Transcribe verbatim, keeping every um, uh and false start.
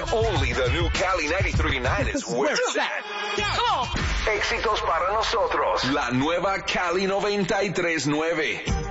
Only the new Cali ninety-three point nine is where it's at. Éxitos para nosotros. La nueva Cali noventa y tres punto nueve.